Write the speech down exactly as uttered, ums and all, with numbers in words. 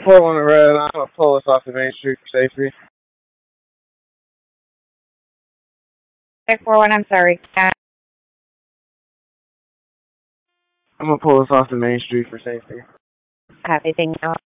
four one red, I'm gonna pull us off the main street for safety. Check four one, I'm sorry. Uh, I'm gonna pull us off the main street for safety. Copy, thank you.